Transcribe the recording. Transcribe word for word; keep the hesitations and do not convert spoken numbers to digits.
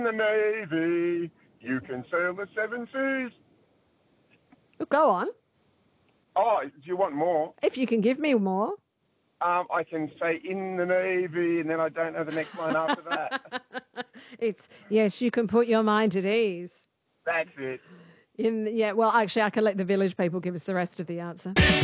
the Navy, you can sail the seven seas. Oh, go on. Oh, do you want more? If you can give me more. Um, I can say in the Navy, and then I don't know the next line after that. It's, yes, you can put your mind at ease. That's it. In Yeah, well, actually, I can let the village people give us the rest of the answer.